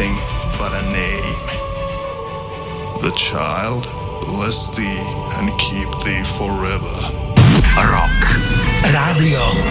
nothing but a name. The child bless thee and keep thee forever. Rock Radio.